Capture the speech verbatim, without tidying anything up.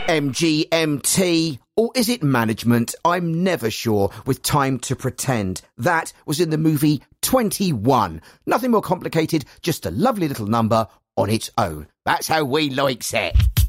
M G M T, or is it management? I'm never sure, with Time to Pretend. That was in the movie twenty-one. Nothing more complicated, just a lovely little number on its own. That's how we likes it.